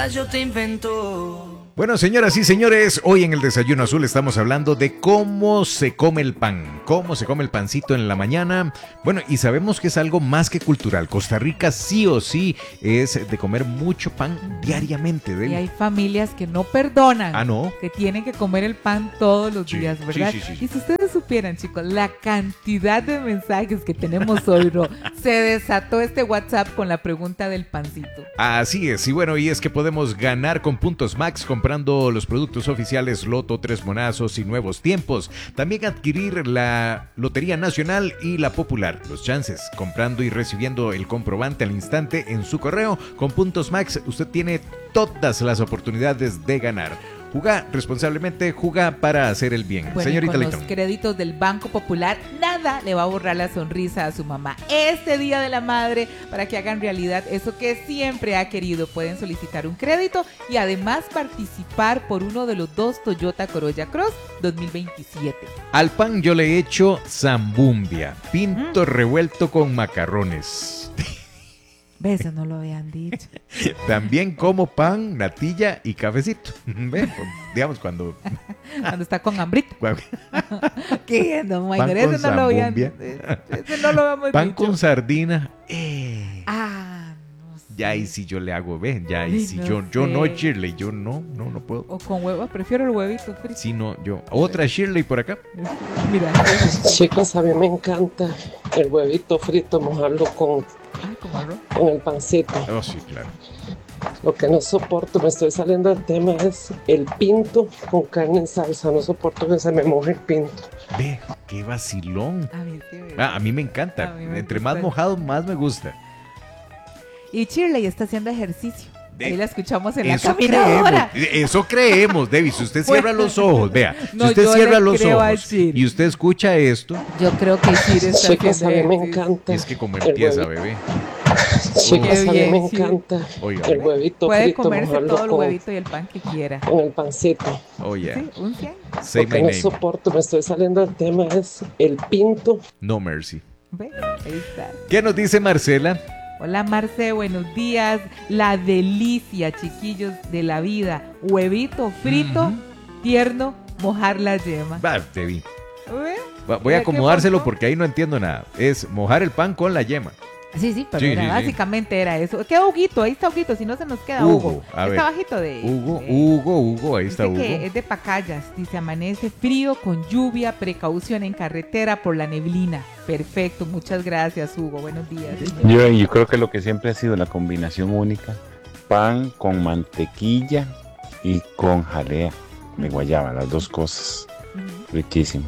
yo te invento. Bueno, señoras y señores, hoy en el Desayuno Azul estamos hablando de cómo se come el pan, cómo se come el pancito en la mañana. Bueno, y sabemos que es algo más que cultural. Costa Rica sí o sí es de comer mucho pan diariamente. Y hay familias que no perdonan. Ah, ¿no? Que tienen que comer el pan todos los días, ¿verdad? Sí. Y si ustedes supieran, chicos, la cantidad de mensajes que tenemos hoy, se desató este WhatsApp con la pregunta del pancito. Así es, y bueno, y es que podemos ganar con Puntos Max comprando los productos oficiales Loto, Tres Monazos y Nuevos Tiempos. También adquirir la Lotería Nacional y la Popular. Los chances, comprando y recibiendo el comprobante al instante en su correo. Con Puntos Max usted tiene todas las oportunidades de ganar. Juga responsablemente, juga para hacer el bien. Bueno, Señorita con Leighton. los créditos del Banco Popular, nada le va a borrar la sonrisa a su mamá. Este Día de la Madre, para que hagan realidad eso que siempre ha querido. Pueden solicitar un crédito y además participar por uno de los 2 Toyota Corolla Cross 2027. Al pan yo le echo zambumbia, pinto revuelto con macarrones. Eso no lo habían dicho. También como pan, natilla y cafecito. ¿Ve? Digamos cuando está con hambrita. ¿Qué? No, pan con eso no lo habían zambumbia. Eso no lo habíamos Pan dicho. con sardina. No sé. Ya y si yo le hago, ve, ya Ay, y si no yo no, sé. Shirley, yo no puedo. O con huevo, prefiero el huevito frito. Si no, yo. Otra Shirley por acá. Mira. Chicos, a mí me encanta el huevito frito, mojarlo con el pancito. Oh, sí, claro. Lo que no soporto, me estoy saliendo del tema, es el pinto con carne en salsa. No soporto que se me moje el pinto. Ve, qué vacilón. A mí me encanta. A mí me Entre gusta. más mojado, más me gusta. Y Shirley está haciendo ejercicio. Ahí la escuchamos en la Eso caminadora. creemos, David. Si usted cierra los ojos, vea. No, Si usted yo cierra le los creo a ojos Shir. y usted escucha esto, Yo creo que Shir está Chicos, a mí haciendo me ejercicio. encanta. es que como el empieza, huevito. bebé. Chicos, Qué a mí bien, me Shir. encanta Oiga. el huevito Puede frito, comerse mojarlo todo el con huevito y el pan que quiera. el pancito. Oh, yeah. Sí, un 100. Say Lo my que no name. soporto, me estoy saliendo del tema, es el pinto. No mercy. ¿Ve? Ahí está. ¿Qué nos dice Marcela? Hola Marce, buenos días. La delicia, chiquillos, de la vida. Huevito frito, tierno, mojar la yema. Va, David. ¿Ve? Voy a ¿Qué acomodárseelo pasó? porque ahí no entiendo nada. Es mojar el pan con la yema. Sí, pero Sí, sí, sí. básicamente era eso. Queda Huguito, ahí está Huguito, si no se nos queda Hugo. A ver. Está bajito de... Hugo, ahí está dice Hugo. que es de Pacayas, dice amanece frío con lluvia, precaución en carretera por la neblina. Perfecto, muchas gracias Hugo, buenos días. Yo creo que lo que siempre ha sido la combinación única, pan con mantequilla y con jalea de guayaba, las dos cosas, riquísimo.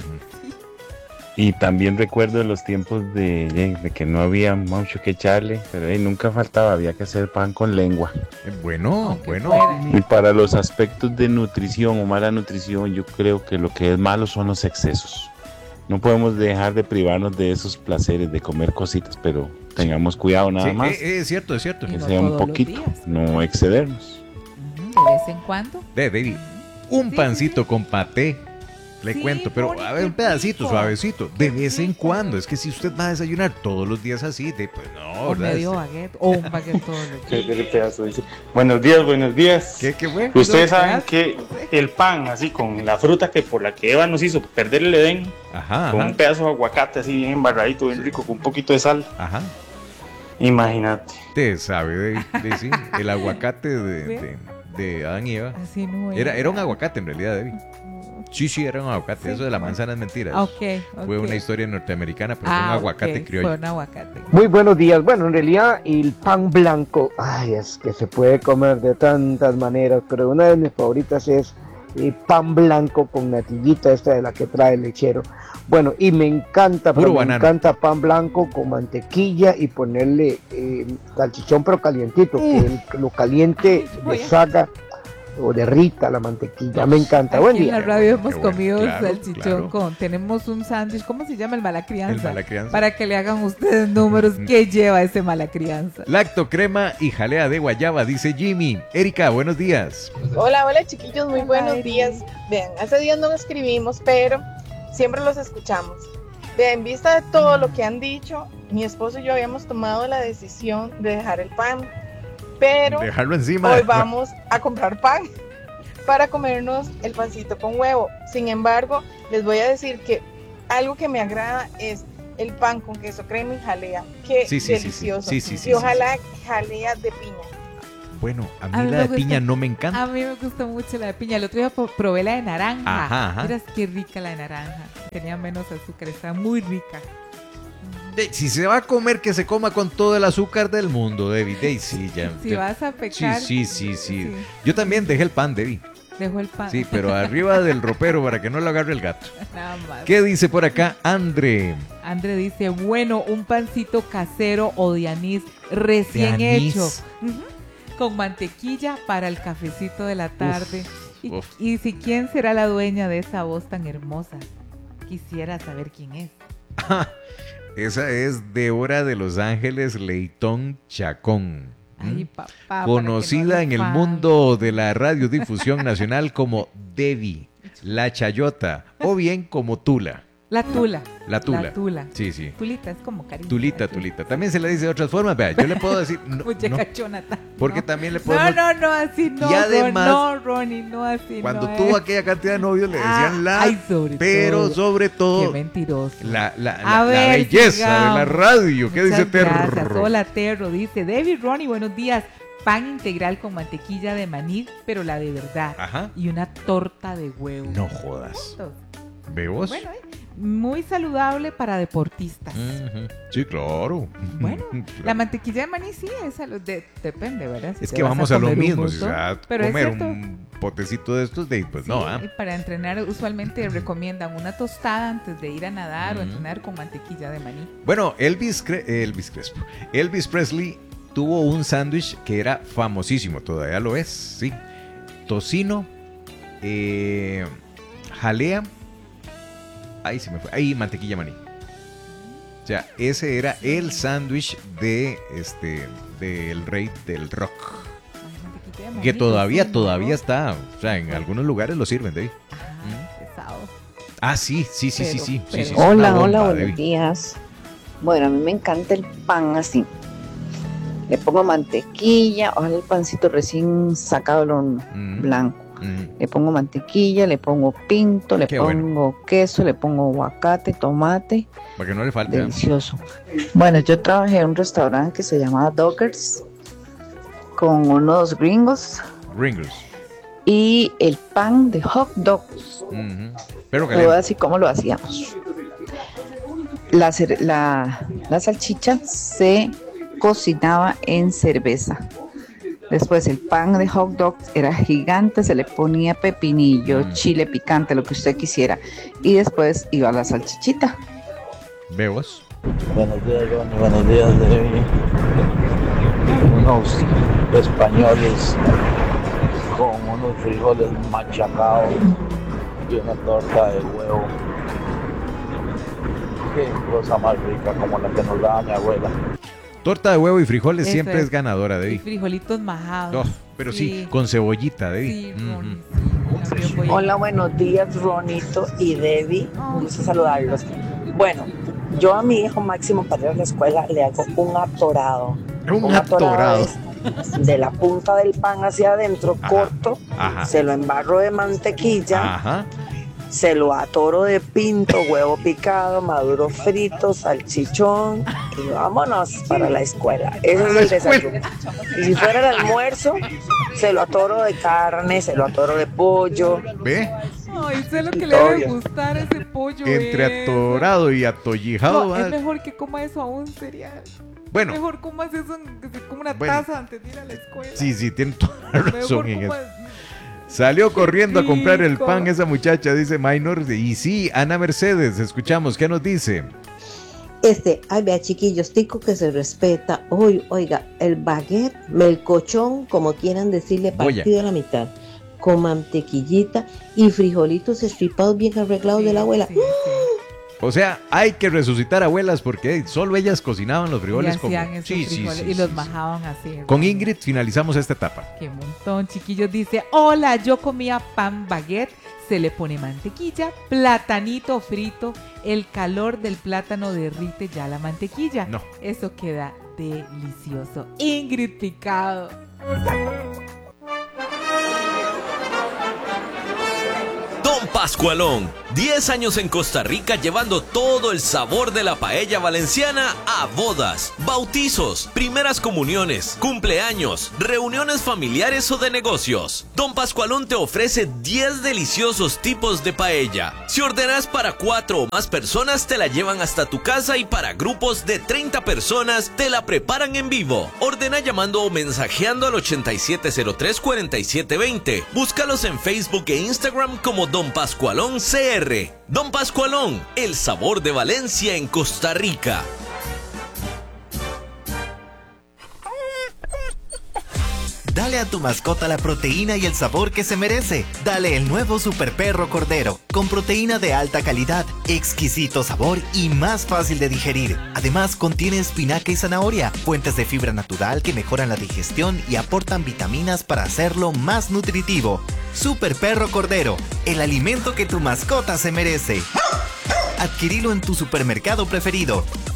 Y también recuerdo los tiempos de que no había mucho que echarle, pero nunca faltaba, había que hacer pan con lengua. Bueno. Y para los aspectos de nutrición o mala nutrición, yo creo que lo que es malo son los excesos. No podemos dejar de privarnos de esos placeres de comer cositas, pero tengamos cuidado nada Sí, más. es cierto. Que no sea un todos los poquito, días. no excedernos. De vez en cuando. David, un Sí, pancito con paté. Le Sí, cuento, pero bonito a ver, un y pedacito, rico. suavecito, de vez en rico. cuando. Es que si usted va a desayunar todos los días así, pues no, O ¿verdad? medio baguette, o un baguette todos los días. Qué pedazo dice. Buenos días. ¿Qué fue? Ustedes Dos saben pedazos, que el pan, así con la fruta que por la que Eva nos hizo perder el Edén, Ajá, con un pedazo de aguacate así bien embarradito, bien rico, con un poquito de sal. ajá. Imagínate. Usted sabe, sí, el aguacate de Adán y Eva. Así no Era un aguacate en realidad, David. Sí, era un aguacate. Sí, Eso de la bueno. manzana es mentira. Ah, ok. Fue una historia norteamericana, pero fue un aguacate ok, criollo. Fue un aguacate. Muy buenos días. Bueno, en realidad el pan blanco, es que se puede comer de tantas maneras, pero una de mis favoritas es pan blanco con natillita, esta de la que trae el lechero. Bueno, y me encanta, Puro pero me banano. encanta pan blanco con mantequilla y ponerle salchichón pero calientito, que lo caliente deshaga o derrita la mantequilla. Me encanta. Buen Aquí en la día. radio hemos Qué bueno, comido claro, salchichón claro. tenemos un sándwich, ¿cómo se llama? El malacrianza. El malacrianza. Para que le hagan ustedes números, ¿qué lleva ese malacrianza? Lacto, crema y jalea de guayaba, dice Jimmy. Erika, buenos días. Hola chiquillos, muy Hola, buenos Eri. días. Vean, hace días no escribimos, pero siempre los escuchamos. Vean, en vista de todo lo que han dicho, mi esposo y yo habíamos tomado la decisión de dejar el pan. pero dejarlo encima. hoy vamos a comprar pan para comernos el pancito con huevo. Sin embargo, les voy a decir que algo que me agrada es el pan con queso crema y jalea. Qué delicioso. Y ojalá jalea de piña. Bueno, a mí la de piña no me encanta. A mí me gusta mucho la de piña. El otro día probé la de naranja. Ajá. Miras qué rica la de naranja. Tenía menos azúcar, estaba muy rica. Si se va a comer, que se coma con todo el azúcar del mundo, Debbie. Sí, ya. Si vas a pecar. Sí. Yo también dejé el pan, Debbie. Dejó el pan. Sí, pero arriba del ropero para que no lo agarre el gato. Nada más. ¿Qué dice por acá André? André dice, bueno, un pancito casero o de anís recién ¿De anís? hecho. Con mantequilla para el cafecito de la tarde. Y si quién será la dueña de esa voz tan hermosa. Quisiera saber quién es. Esa es Débora de Los Ángeles Leitón Chacón. Ay, papá, Conocida en el mundo de la radiodifusión nacional como Debbie, la Chayota, o bien como Tula. La Tula. La Tula. La Tula. Sí, sí. Tulita es como cariño. Tulita. También se le dice de otras formas. Vea, yo le puedo decir. Porque también le podemos. No, así no. Y además, no, Ronnie, no así. Cuando no tuvo aquella cantidad de novios, le decían sobre todo. Qué mentiroso. La belleza sigamos. de la radio. ¿Qué dice Terro? Terro? Hola, Terro. Dice David, Ronnie, buenos días. Pan integral con mantequilla de maní, pero la de verdad. Ajá. Y una torta de huevo. No jodas. ¿Vemos? Bueno, muy saludable para deportistas. Sí, claro. Bueno, la mantequilla de maní sí, esa depende, ¿verdad? Si es te que vas vamos a lo mismo. montón, Si se va a comer un potecito de estos, pues sí, no. Y para entrenar, usualmente recomiendan una tostada antes de ir a nadar o entrenar con mantequilla de maní. Bueno, Elvis Presley tuvo un sándwich que era famosísimo, todavía lo es, sí. Tocino, jalea. Ahí se me fue. Ahí mantequilla maní. O sea, ese era el sándwich del rey del rock. Que todavía está. O sea, en algunos lugares lo sirven, David. Pesado. Sí. Hola, buenos días. Bueno, a mí me encanta el pan así. Le pongo mantequilla, ojalá el pancito recién sacado del horno, blanco. Le pongo mantequilla, le pongo pinto, le pongo queso, le pongo aguacate, tomate. Para que no le falte. Delicioso. Bueno, yo trabajé en un restaurante que se llamaba Dockers con unos gringos. Y el pan de hot dogs. Pero te voy a decir cómo lo hacíamos. La salchicha se cocinaba en cerveza. Después el pan de hot dog era gigante, se le ponía pepinillo, chile picante, lo que usted quisiera. Y después iba la salchichita. ¿Vemos? Buenos días, Ronnie. Buenos días, Debbie. Unos españoles con unos frijoles machacados y una torta de huevo. Qué cosa más rica como la que nos daba mi abuela. Torta de huevo y frijoles Eso siempre es ganadora, Debbie. Y frijolitos majados. Pero sí, con cebollita, Debbie. Sí, Hola, buenos días, Ronito y Debbie. Un gusto saludarlos. Bueno, yo a mi hijo Máximo para ir a la escuela le hago un atorado. Un atorado. De la punta del pan hacia adentro, corto. Se lo embarro de mantequilla. Se lo atoro de pinto, huevo picado, maduro frito, salchichón y vámonos para la escuela. Ese es el desayuno. Y si fuera el almuerzo, se lo atoro de carne, se lo atoro de pollo. ¿Ve? Ay, sé lo que le debe gustar ese pollo. Entre atorado y atollijado. No, es mejor que coma eso a un cereal. Bueno. Mejor comas eso como una taza antes de ir a la escuela. Sí, tiene toda la razón en eso. Salió corriendo a comprar el pan esa muchacha, dice Minor. Y sí, Ana Mercedes, escuchamos, ¿qué nos dice? Ay, vea, chiquillos, tico que se respeta. Oiga, el baguette, melcochón, como quieran decirle, partido a la mitad, con mantequillita y frijolitos estripados bien arreglados de la abuela. Sí. O sea, hay que resucitar abuelas porque solo ellas cocinaban los frijoles como... y los majaban así. Con Ingrid finalizamos esta etapa. Qué montón, chiquillos. Dice, hola, yo comía pan baguette, se le pone mantequilla, platanito frito, el calor del plátano derrite ya la mantequilla. No. Eso queda delicioso. Ingrid Picado. Don Pascualón, 10 años en Costa Rica llevando todo el sabor de la paella valenciana a bodas, bautizos, primeras comuniones, cumpleaños, reuniones familiares o de negocios. Don Pascualón te ofrece 10 deliciosos tipos de paella. Si ordenas para 4 o más personas te la llevan hasta tu casa y para grupos de 30 personas te la preparan en vivo. Ordena llamando o mensajeando al 8703-4720. Búscalos en Facebook e Instagram como Don Pascualón CR. Don Pascualón, el sabor de Valencia en Costa Rica. Dale a tu mascota la proteína y el sabor que se merece. Dale el nuevo Super Perro Cordero, con proteína de alta calidad, exquisito sabor y más fácil de digerir. Además, contiene espinaca y zanahoria, fuentes de fibra natural que mejoran la digestión y aportan vitaminas para hacerlo más nutritivo. Super Perro Cordero, el alimento que tu mascota se merece. Adquirilo en tu supermercado preferido.